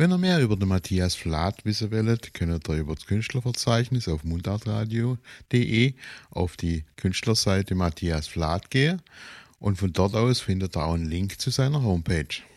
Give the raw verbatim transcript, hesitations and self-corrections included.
Wenn ihr mehr über den Matthias Flath wissen wollt, könnt ihr über das Künstlerverzeichnis auf mundartradio punkt de auf die Künstlerseite Matthias Flath gehen und von dort aus findet ihr auch einen Link zu seiner Homepage.